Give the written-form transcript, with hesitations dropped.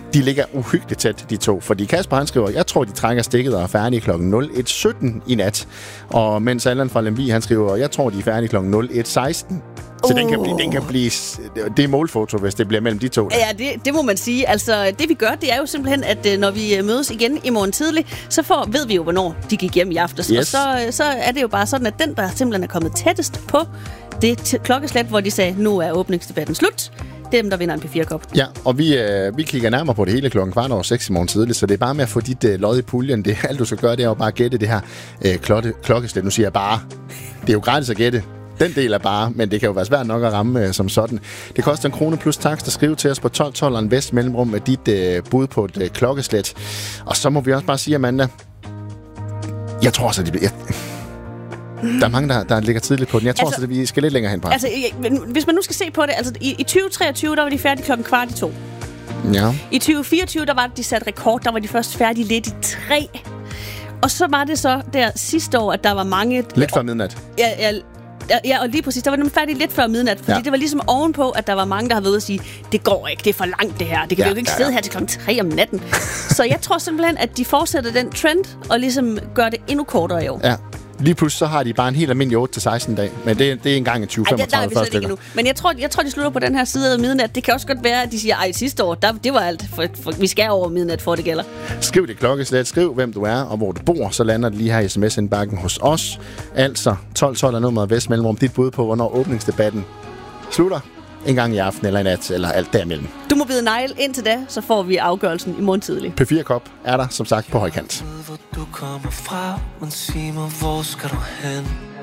de ligger uhyggeligt tæt, de to. Fordi Kasper, han skriver, jeg tror, de trækker stikket og er færdige kl. 01.17 i nat. Og mens Allan fra Lemvig, han skriver, jeg tror, de er færdige kl. 01.16. Så den kan blive... Det er målfoto, hvis det bliver mellem de to. Ja, det må man sige. Altså, det vi gør, det er jo simpelthen, at når vi mødes igen i morgen tidlig, så ved vi jo, hvornår de gik hjem i aftes. Yes. Og så er det jo bare sådan, at den, der simpelthen er kommet tættest på det klokkeslæt, hvor de sagde, nu er åbningsdebatten slut, det er dem, der vinder en P4-kop. Ja, og vi kigger nærmere på det hele klokken 5:15 i morgen tidlig, så det er bare med at få dit lod i puljen. Det alt, du skal gøre, det er jo bare at gætte det her klokkeslæt. Nu siger jeg bare. Det er jo gratis at gætte. Den del er bare, men det kan jo være svært nok at ramme som sådan. Det koster 1 krone plus takst at skrive til os på 1212 Vest mellemrum med dit bud på et klokkeslæt. Og så må vi også bare sige, Amanda, jeg tror også, at der er mange, der ligger tidligt på den. Jeg tror også, at vi skal lidt længere hen på. Altså, hvis man nu skal se på det, altså i 2023, der var de færdige klokken 13:15. Ja. I 2024, der var det, de satte rekord, der var de først færdige lidt i 3. Og så var det så der sidste år, at der var mange... Lidt før midnat. Ja, og lige præcis, der var nemlig færdig lidt før midnat, fordi det var ligesom ovenpå, at der var mange, der havde ved at sige, det går ikke, det er for langt det her, det kan vi jo ikke sidde her til klokken 3 om natten. Så jeg tror simpelthen, at de fortsætter den trend, og ligesom gør det endnu kortere i år. Ja. Lige pludselig så har de bare en helt almindelig 8-16 dag. Men det er en gang i 2035 første stykker. Men jeg tror, de slutter på den her side af midnat. Det kan også godt være, at de siger, sidste år, det var alt. For vi skal over midnat, for det gælder. Skriv det klokkeslæt. Skriv, hvem du er og hvor du bor. Så lander det lige her i sms-indbakken hos os. Altså 1212 er nummeret Vest mellemrum. Dit bud på, hvornår åbningsdebatten slutter. En gang i aften eller i nat, eller alt derimellem. Du må bide negl indtil da, så får vi afgørelsen i morgen tidlig. P4-kop er der, som sagt, på højkant. Hvor du kommer fra, men sig mig, hvor skal du hen?